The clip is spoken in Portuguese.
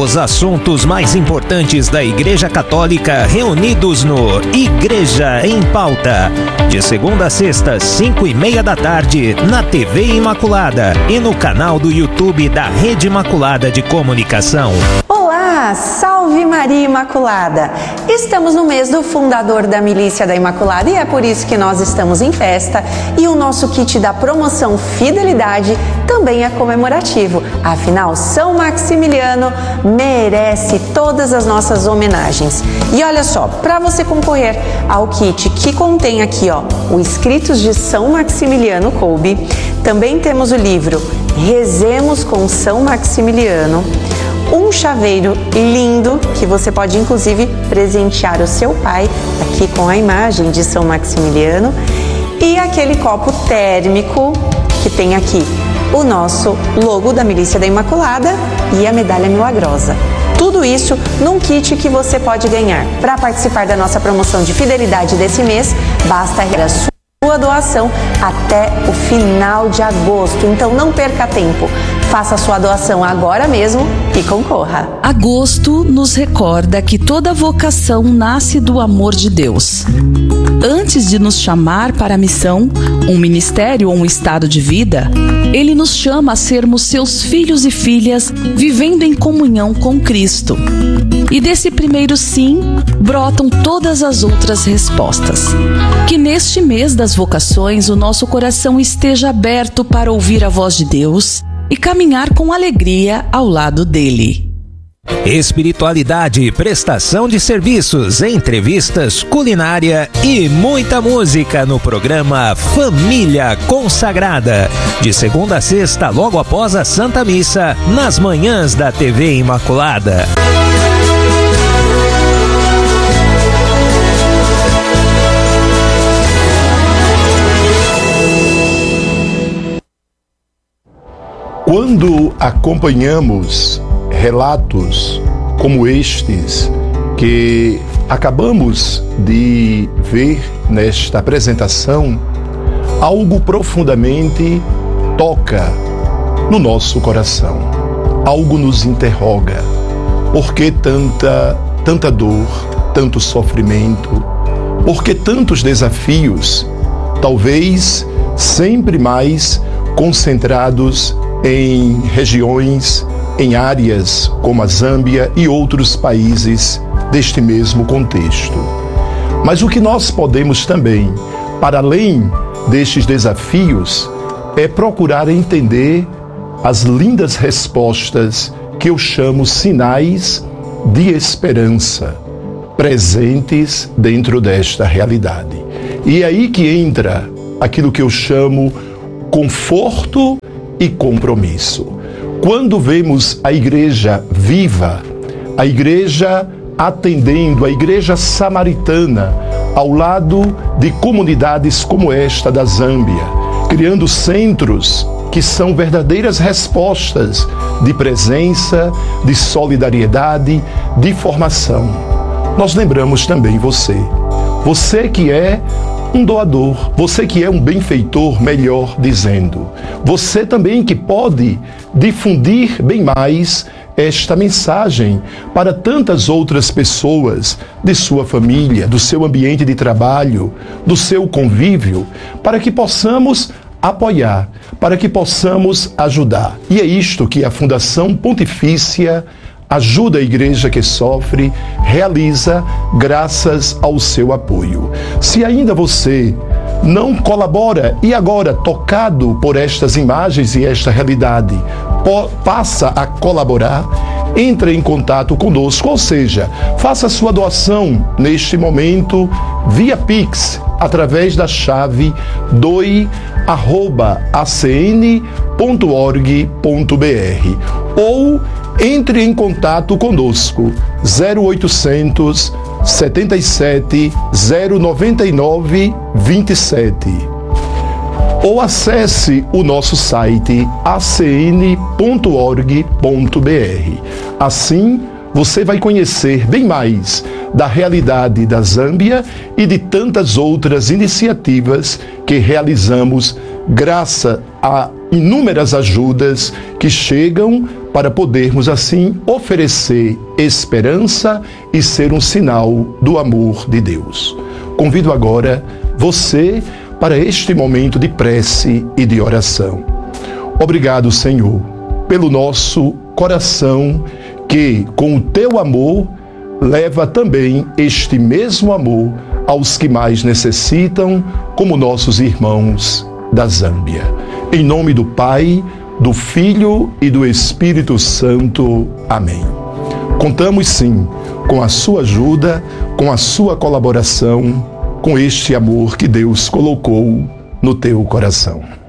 Os assuntos mais importantes da Igreja Católica reunidos no Igreja em Pauta. De segunda a sexta, 5:30 da tarde, na TV Imaculada e no canal do YouTube da Rede Imaculada de Comunicação. Olá, salve Maria Imaculada! Estamos no mês do fundador da Milícia da Imaculada e é por isso que nós estamos em festa e o nosso kit da promoção Fidelidade também é comemorativo. Afinal, São Maximiliano merece todas as nossas homenagens. E olha só, para você concorrer ao kit que contém aqui, o Escritos de São Maximiliano Kolbe, também temos o livro Rezemos com São Maximiliano, um chaveiro lindo que você pode inclusive presentear o seu pai aqui com a imagem de São Maximiliano e aquele copo térmico que tem aqui o nosso logo da Milícia da Imaculada e a medalha milagrosa. Tudo isso num kit que você pode ganhar. Para participar da nossa promoção de fidelidade desse mês, basta a sua doação até o final de agosto. Então não perca tempo. Faça a sua doação agora mesmo e concorra. Agosto nos recorda que toda vocação nasce do amor de Deus. Antes de nos chamar para a missão, um ministério ou um estado de vida, Ele nos chama a sermos seus filhos e filhas, vivendo em comunhão com Cristo. E desse primeiro sim, brotam todas as outras respostas. Que neste mês das vocações, o nosso coração esteja aberto para ouvir a voz de Deus e caminhar com alegria ao lado dele. Espiritualidade, prestação de serviços, entrevistas, culinária e muita música no programa Família Consagrada. De segunda a sexta, logo após a Santa Missa, nas manhãs da TV Imaculada. Quando acompanhamos relatos como estes que acabamos de ver nesta apresentação, algo profundamente toca no nosso coração, algo nos interroga. Por que tanta dor, tanto sofrimento? Por que tantos desafios? Talvez sempre mais concentrados em regiões, em áreas como a Zâmbia e outros países deste mesmo contexto. Mas o que nós podemos também, para além destes desafios, é procurar entender as lindas respostas que eu chamo sinais de esperança, presentes dentro desta realidade. E é aí que entra aquilo que eu chamo conforto e compromisso. Quando vemos a igreja viva, a igreja atendendo, a igreja samaritana, ao lado de comunidades como esta da Zâmbia, criando centros que são verdadeiras respostas de presença, de solidariedade, de formação. Nós lembramos também você que é um doador, você que é um benfeitor, melhor dizendo. Você também que pode difundir bem mais esta mensagem para tantas outras pessoas de sua família, do seu ambiente de trabalho, do seu convívio, para que possamos apoiar, para que possamos ajudar. E é isto que a Fundação Pontifícia Ajuda a Igreja que Sofre realiza graças ao seu apoio. Se ainda você não colabora e agora, tocado por estas imagens e esta realidade, passa a colaborar, entre em contato conosco, ou seja, faça sua doação neste momento via Pix, através da chave doi@acn.org.br ou entre em contato conosco 0800 77 099 27 ou acesse o nosso site acn.org.br. Assim, você vai conhecer bem mais da realidade da Zâmbia e de tantas outras iniciativas que realizamos graças a inúmeras ajudas que chegam para podermos assim oferecer esperança e ser um sinal do amor de Deus. Convido agora você para este momento de prece e de oração. Obrigado, Senhor, pelo nosso coração que, com o teu amor, leva também este mesmo amor aos que mais necessitam, como nossos irmãos da Zâmbia. Em nome do Pai, do Filho e do Espírito Santo. Amém. Contamos sim com a sua ajuda, com a sua colaboração, com este amor que Deus colocou no teu coração.